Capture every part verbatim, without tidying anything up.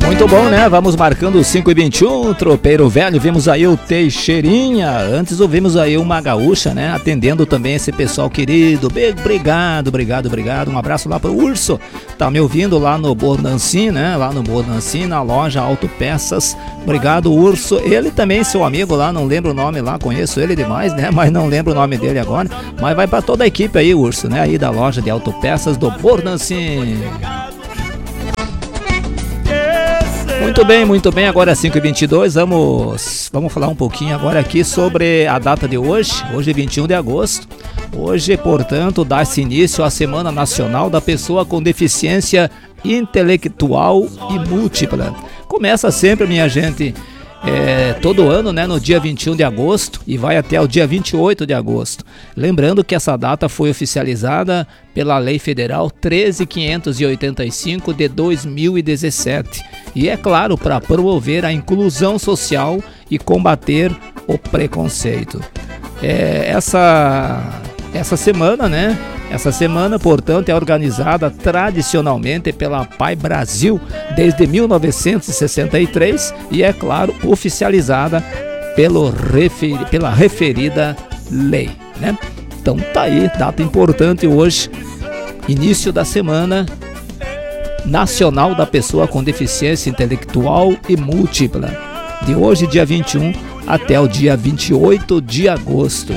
Muito bom, né? Vamos marcando cinco e vinte e um, Tropeiro Velho. Vimos aí o Teixeirinha. Antes ouvimos aí uma gaúcha, né? Atendendo também esse pessoal querido. Obrigado, obrigado, obrigado. Um abraço lá pro Urso. Tá me ouvindo lá no Bornancin, né? Lá no Bornancin, na loja Autopeças. Obrigado, Urso. Ele também, seu amigo lá, não lembro o nome lá. Conheço ele demais, né? Mas não lembro o nome dele agora. Mas vai pra toda a equipe aí, Urso, né? Aí da loja de Autopeças do Bornancin. Muito bem, muito bem, agora é cinco e vinte e dois, vamos, vamos falar um pouquinho agora aqui sobre a data de hoje, hoje é vinte e um de agosto, hoje, portanto, dá-se início à Semana Nacional da Pessoa com Deficiência Intelectual e Múltipla. Começa sempre, minha gente, é, todo ano, né, no dia vinte e um de agosto e vai até o dia vinte e oito de agosto. Lembrando que essa data foi oficializada pela Lei Federal treze mil quinhentos e oitenta e cinco de dois mil e dezessete. E é claro, para promover a inclusão social e combater o preconceito. É, essa, essa semana, né? Essa semana, portanto, é organizada tradicionalmente pela P A I Brasil desde mil novecentos e sessenta e três e, é claro, oficializada pelo refer, pela referida lei, né? Então tá aí, data importante hoje, início da Semana Nacional da Pessoa com Deficiência Intelectual e Múltipla, de hoje, dia vinte e um, até o dia vinte e oito de agosto.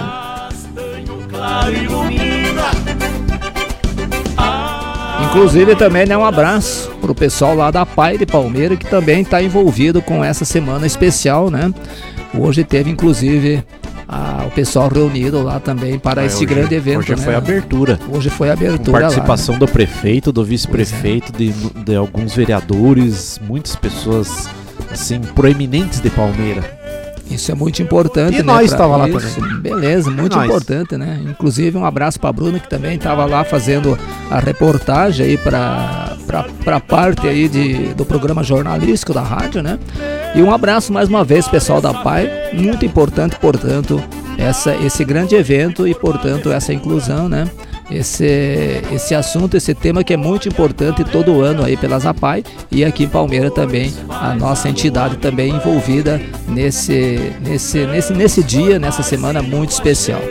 Inclusive também, né, um abraço pro pessoal lá da P A I de Palmeira, que também está envolvido com essa semana especial, né? Hoje teve inclusive a, o pessoal reunido lá também para é, esse hoje, grande evento. Hoje né? foi a abertura. Hoje foi a abertura. Com participação lá, né? do prefeito, do vice-prefeito, é. de, de alguns vereadores, muitas pessoas assim proeminentes de Palmeira. Isso é muito importante, e né? nós estava lá isso. também. Beleza, muito nós. importante, né? Inclusive um abraço para a Bruna, que também estava lá fazendo a reportagem aí para para parte aí de, do programa jornalístico da rádio, né? E um abraço mais uma vez, pessoal da P A I, muito importante, portanto, essa, esse grande evento e, portanto, essa inclusão, né? Esse, esse assunto, esse tema que é muito importante todo ano aí pela ZAPAI e aqui em Palmeira também, a nossa entidade também envolvida nesse, nesse, nesse, nesse dia, nessa semana muito especial.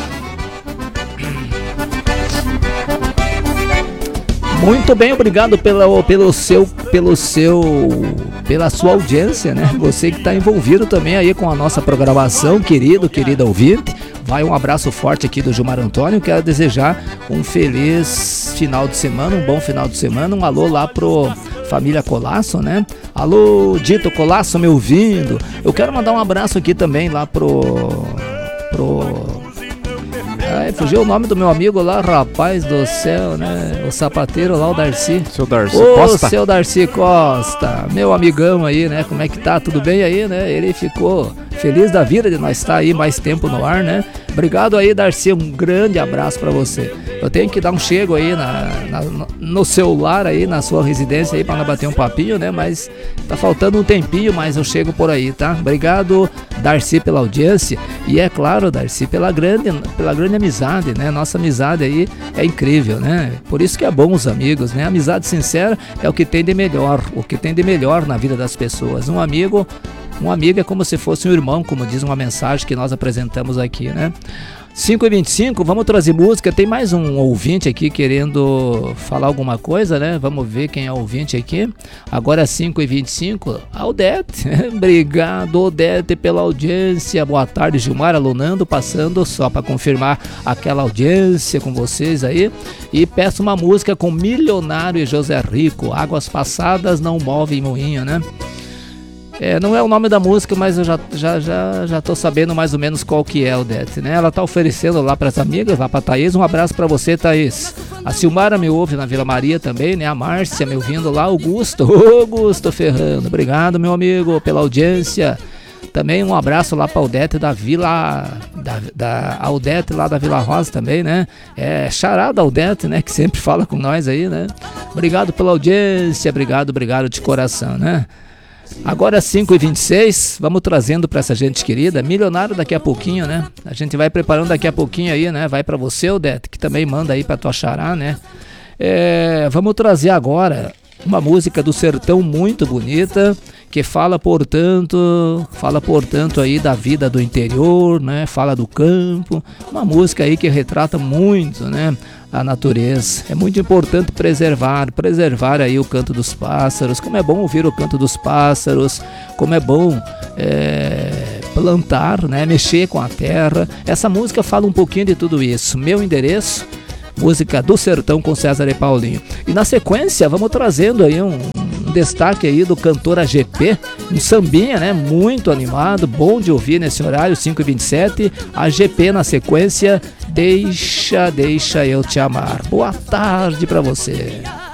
Muito bem, obrigado pela, pelo seu, pelo seu, pela sua audiência, né? Você que está envolvido também aí com a nossa programação, querido, querida ouvinte. Vai um abraço forte aqui do Gilmar Antônio, quero desejar um feliz final de semana, um bom final de semana, um alô lá pro família Colasso, né? Alô, Dito Colasso me ouvindo. Eu quero mandar um abraço aqui também lá pro... pro... Ai, fugiu o nome do meu amigo lá, rapaz do céu, né? O sapateiro lá, o Darcy. Seu Darcy Ô, Costa. Seu Darcy Costa, meu amigão aí, né? Como é que tá? Tudo bem aí, né? Ele ficou feliz da vida de nós estar aí mais tempo no ar, né? Obrigado aí, Darcy, um grande abraço pra você. Eu tenho que dar um chego aí na, na, no celular aí, na sua residência aí, pra nós bater um papinho, né? Mas tá faltando um tempinho, mas eu chego por aí, tá? Obrigado, Darcy, pela audiência. E é claro, Darcy, pela grande, pela grande amizade, né? Nossa amizade aí é incrível, né? Por isso que é bom os amigos, né? Amizade sincera é o que tem de melhor, o que tem de melhor na vida das pessoas. Um amigo... Um amigo é como se fosse um irmão, como diz uma mensagem que nós apresentamos aqui, né? cinco e vinte e cinco, vamos trazer música. Tem mais um ouvinte aqui querendo falar alguma coisa, né? Vamos ver quem é o ouvinte aqui. Agora é cinco e vinte e cinco. A Odete. Obrigado, Odete, pela audiência. Boa tarde, Gilmar, alunando, passando só para confirmar aquela audiência com vocês aí. E peço uma música com Milionário e José Rico. Águas passadas não movem moinho, né? É, não é o nome da música, mas eu já, já, já, já tô sabendo mais ou menos qual que é, Odete, né? Ela tá oferecendo lá para as amigas, lá pra Thaís. Um abraço para você, Thaís. A Silmara me ouve na Vila Maria também, né? A Márcia me ouvindo lá, Augusto. Ô, Augusto Ferrando. Obrigado, meu amigo, pela audiência. Também um abraço lá pra Odete da Vila... Da, da a Odete lá da Vila Rosa também, né? É xará da Odete, né? Que sempre fala com nós aí, né? Obrigado pela audiência, obrigado, obrigado de coração, né? Agora cinco e vinte e seis, vamos trazendo para essa gente querida, Milionário daqui a pouquinho, né? A gente vai preparando daqui a pouquinho aí, né? Vai para você, Odete, que também manda aí para tua xará, né? É, vamos trazer agora Uma música do sertão muito bonita, que fala, portanto, fala, portanto, aí da vida do interior, né? Fala do campo. Uma música aí que retrata muito, né? A natureza. É muito importante preservar, preservar aí o canto dos pássaros. Como é bom ouvir o canto dos pássaros, como é bom é, plantar, né? Mexer com a terra. Essa música fala um pouquinho de tudo isso. Meu endereço, música do sertão com César e Paulinho. E na sequência vamos trazendo aí um, um destaque aí do cantor A G P, um sambinha, né? Muito animado, bom de ouvir nesse horário, cinco e vinte e sete. A G P na sequência, deixa, deixa eu te amar. Boa tarde pra você.